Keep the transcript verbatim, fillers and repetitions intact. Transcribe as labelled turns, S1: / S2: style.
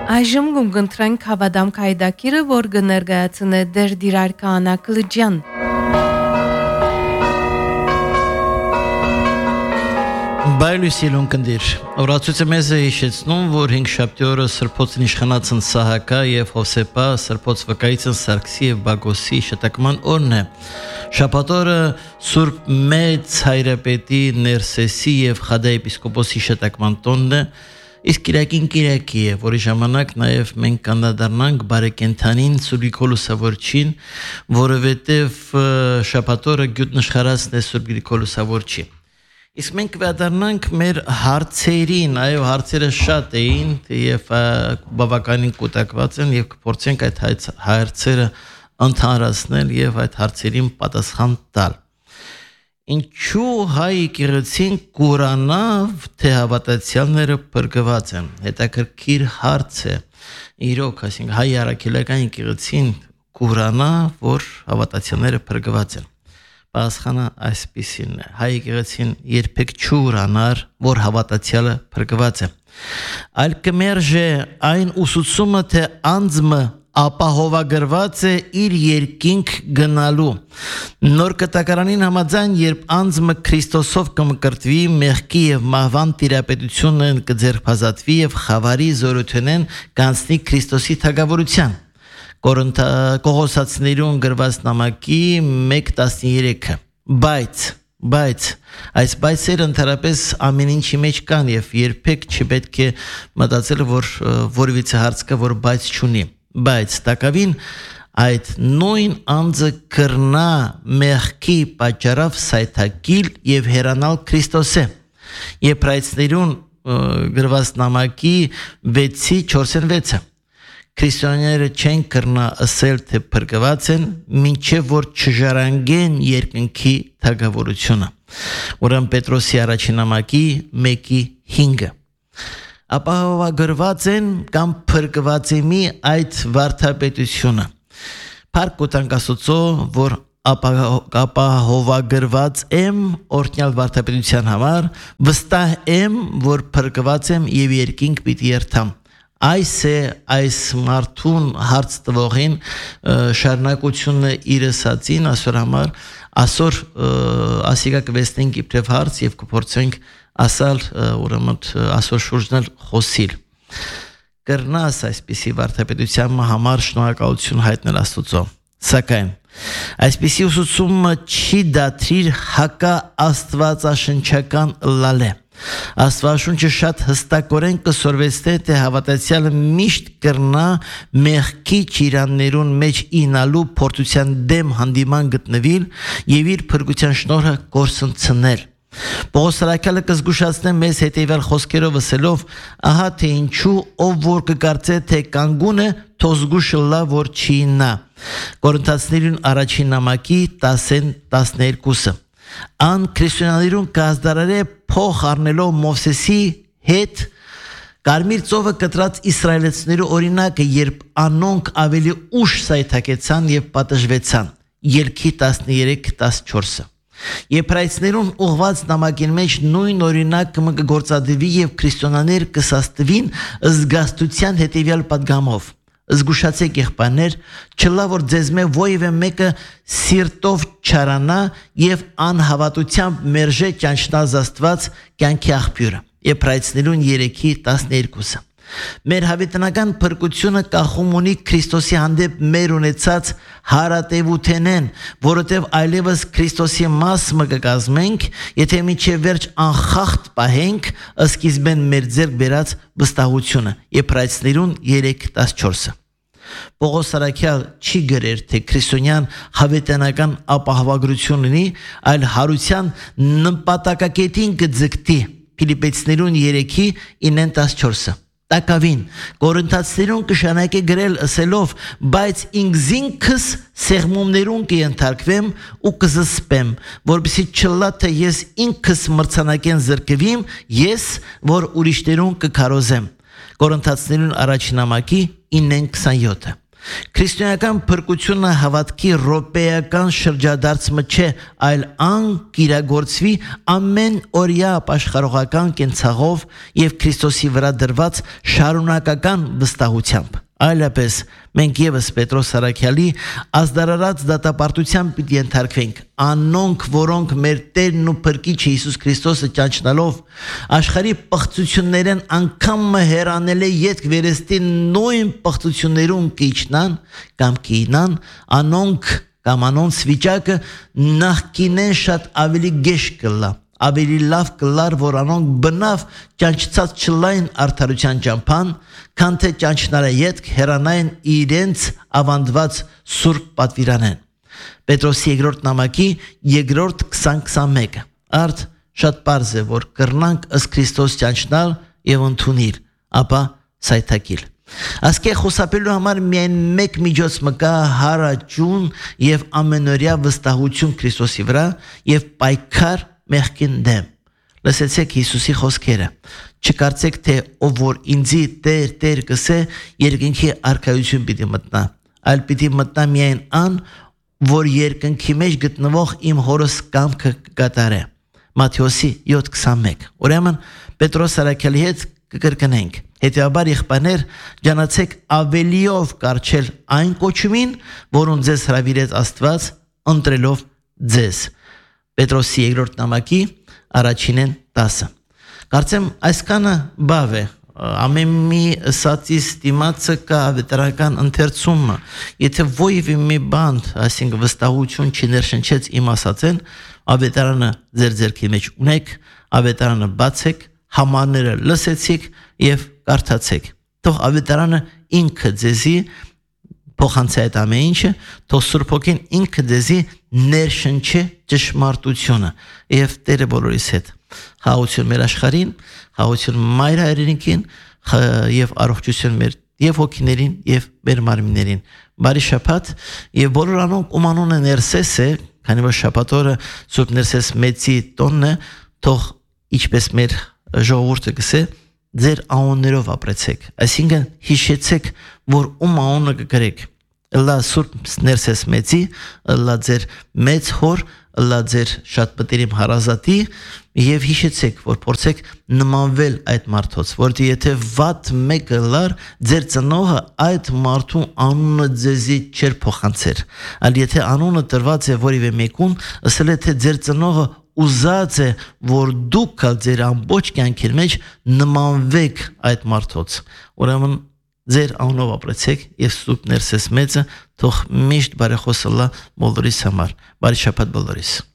S1: Այժմ գունգընտրենք հավադամ կայդակիրը, որ գներգայացն է դեր դիրար կահանա կլջյան։
S2: Բայլուսիլուն կնդիր, օրացույցը մեզ է իշեցնում, որ հինգ շաբթի օրը սրբոցն իշխանացն Սահակա և Հովսեպա, սրբոց վկայիցն Սարգսի և Բագոսի շտակման օրն է։ Շաբաթ օրը Սուրբ Մեծ Հայրապետի Ներսեսի և Խադա եպիսկոպոսի շտակման տոնն է, իսկ Կիրակին Կիրակի է, որի ժամանակ նաև մենք կանդադառնանք բարեկենդանին Սուրբ Գրիգորոսավորչին, որովհետև շաբաթ օրը գյուտնշխարածն է Սուրբ Գրիգորոսավորչի։ Իսկ մենք վերադառնանք մեր հարցերին, այո, հարցերը շատ էին եւ բավականին կուտակված են եւ կփորձենք այդ հարցերը ընդհանրացնել եւ այդ հարցերին պատասխան տալ։ Ինչու հայ եկեղեցին կուրանավ, թե հավատացյալները փրկված են։ Հետաքրքիր հարց է։ Իրոք, այսինքն հայ առաքելական եկեղեցին կուրանա, որ հավատացյալները փրկված են։ Պատասխանը այսպիսին է. հայ եկեղեցին երբեք չուրանար, որ հավատացյալը փրկված է։ Այլ կմերժե այն ուսուցումը, թե անձը ապահովագրված է իր երկինք գնալու։ Նոր կտակարանին համաձայն, երբ անձը Քրիստոսով կմկրտվի, մեղքի եւ մահվան տիրապետությունը կձերբազատվի եւ խավարի զորությունեն կանցնի Քրիստոսի թագավորության։ Կողոսացիներուն գրված նամակի մեկ տասներեքը։ Բայց, բայց, այս բայցերը ընդհանրապես ամեն ինչի մեջ կան եւ երբեք չպետք է մտածել, որ որևիցե հարց կա, որ բայց չունի։ Բայց տակավին այդ նույն անձը կրնա մեղքի պատճառով սայթակիլ եւ հեռանալ Քրիստոսե։ Եբրայեցիներուն գրված նամակի վեցի չորսն վեցը։ Քրիստոնյաները չեն կրնա ասել, թե փրկված են, մինչև որ չժառանգեն երկնքի թագավորությունը։ Ուրեմն Պետրոսի առաջին նամակի մեկի հինգը։ Ապահովագրված են կամ փրկված է մի այդ վարդապետությունը։ Փառք կտանք Աստծո, որ ապահովագրված եմ օրհնյալ վարդապետության համար, վստահ եմ, որ փրկված եմ եւ երկինք պիտի երթամ։ Այս է այս մարդուն հարց տվողին շարունակությունը իրսածին ասոր համար ասոր ասիկա կվեստենք իբրև հարց եւ կփորձենք ասալ ուրեմն ասոր շուրջնել խոսիլ կրնաս այսպիսի վարդապետության համար շնորհակալություն հայտնել Աստծո սակայն այսպիսի ուսուցումը չի դատրիր հակա աստվածաշնչական լալե Աստվածաշունչը շատ հստակորեն կսորվեցնե, թե հավատացյալը միշտ կրնա մեղքի ճիրաններուն մեջ ինալու փորձության դեմ հանդիման գտնվիլ եւ իր փրկության շնորհը կորսնցնել։ Պողոս առաքյալը կզգուշացնե մեզ հետեւյալ խոսքերով ասելով. ահա թե ինչու ով որ կկարծե թե կանգուն է, թող զգուշ լա որ չի նա։ Կորինթացիներին առաջին նամակի տասն տասներկուսը Ան քրիստոնյաներուն կազդարարե փող առնելով Մովսեսի հետ Կարմիր ծովը կտրած իսրայելցիների օրինակը, երբ անոնք ավելի ուշ սայթակեցան եւ պատժվեցան։ Ելքի տասներեք տասնչորսը Եբրայեցիներուն ուղված նամակին մեջ նույն օրինակը կգործադրվի եւ քրիստոնյաներ կսաստվին զգաստության հետեւյալ պատգամով։ Զգուշացեք եղբայրներ, չլա որ ձեզ մե ոյվե մեկը սիրտով չարանա եւ անհավատությամբ մերժե ճանչնալ Աստված կյանքի աղբյուրը։ Եբրայեցիներուն երեքի տասներկուսը Մեր հավիտենական փրկությունը կախում ունի Քրիստոսի հանդեպ մեր ունեցած հարատևութենեն, որովհետև այլևս Քրիստոսի մասը կկազմենք, եթե մինչև վերջ անխախտ պահենք սկիզբեն մեր ձեռք բերած վստահությունը։ Եբրայեցիներուն երեք տասնչորսը Պողոս առաքյալ չի գրեր, թե քրիստոնյան հավիտենական ապահովագրություն ունի, այլ հարության նպատակակետին կձգտի։ Փիլիպպեցիներուն երեքի ինը տասնչորսը Տակավին, Կորինթացիներուն կշանակե գրել ասելով, բայց ինքզինքս սեղմումներուն կենթարկվեմ ու կզսպեմ, որպեսզի չլա թե ես ինքս մրցանակեն զրկվիմ, ես, որ ուրիշներուն կքարոզեմ։ Կորինթացիներուն առաջին նամակի ինը քսանյոթը Քրիստոնեական փրկությունը հավատքի ռոպեական շրջադարձը չէ, այլ ան կիրագործվի ամեն օրյա աշխարհողական կենցաղով եւ Քրիստոսի վրա դրված շարունակական վստահությամբ։ Այլապես մենք եւս Պետրոս Սարաքյալի ազդարարած դատապարտության պիտի ենթարկվենք, անոնք, որոնք մեր Տերն ու Փրկիչը Հիսուս Քրիստոսը ճանչնալով աշխարհի պղծություններեն անգամ հերանել է յետք վերստի նույն պղծություններուն կիչնան կամ կինան, անոնք կամ անոնց վիճակը նախկինեն շատ ավելի գեշ կլա, ավելի լավ կլար, որ անոնք բնավ ճանչցած չլայն արդարության ճամփան, քան թե ճանչնալը յետք հերանային իրենց ավանդված սուրբ պատվիրանեն։ Պետրոսի երկրորդ նամակի երկրորդ քսան քսանմեկ արդ շատ պարզ է, որ կրնանք ըստ Քրիստոս ճանչնալ եւ ընդունիլ, ապա սայթակիլ։ Ասկե խոսապելու համար միայն մեկ միջոց մկա հարաճուն եւ ամենօրյա վստահություն Քրիստոսի վրա եւ պայքար մեղքին դեմ։ Լսեցեք Հիսուսի խոսքերը։ Չկարծեք, թե ով որ ինձի Տեր, Տեր կսե, երկնքի արքայություն պիտի մտնա, այլ պիտի մտնա միայն ան, որ երկնքի մեջ գտնվող իմ հորս կամքը կկատարե։ Մատթեոսի յոթ քսանմեկ։ Ուրեմն Պետրոս Սարաքյալի հետ կկրկնենք։ Հետևաբար եղբայրներ, ջանացեք ավելիով կարչել այն կոչումին, որոնց ձեզ հրավիրեց Աստված, ընտրելով ձեզ։ Պետրոսի երկրորդ նամակի առաջինեն տասը։ Կարծեմ այսքանը բավ է, ամեն մի սացիս դիմացը կա ավետարական ընթերցումը, եթե ոյվի մի բան, այսինքն վստահություն չներշնչեց իմ ասածեն, ավետարանը ձեր ձեռքի մեջ ունեք, ավետարանը բացեք, համարները լսեցիք եւ կարդացեք։ Թող ավետարանը ինքը ձեզի փոխանցի այդ ամեն ինչը, թող Սուրբ Հոգին ինքը ձեզի ներշնչի ճշմարտությունը եւ Տերը բոլորիս հետ։ Հաղություն մեր աշխարհին, հաղություն մայր հայրենիքին եւ առողջություն մեր եւ հոգիներին եւ մեր մարմիններին։ Բարի շաբաթ եւ բոլոր անոնք ում անունը Ներսես է, քանի որ շաբաթ օրը Սուրբ Ներսես մեծի տոնն է, թող ինչպես մեր ժողովուրդը գսե ձեր անուններով ապրեցեք, այսինքն հիշեցեք, որ ում անունը կգրեք։ Ըլլա Սուրբ Ներսես մեծի, ըլլա ձեր մեծ հոր, ըլլա ձեր շատ պատերիմ հարազատի եւ հիշեցեք, որ փորձեք նմանվել այդ մարդոց, որտեղ եթե վատ մեկը լար, ձեր ծնողը այդ մարդու անունը ձեզի չեր փոխանցեր, այլ եթե անունը տրված է որևէ մեկուն, ասել է թե ձեր ծնողը ուզած է, որ դուք ձեր ամբողջ կյանքի մեջ նմանվեք այդ մարդոց։ Ուրեմն ձեր անունով ապրեցեք եւ Սուրբ Ներսես մեծը թող միշտ բարեխոս լա բոլորիս համար։ Բարի շաբաթ բոլորիս։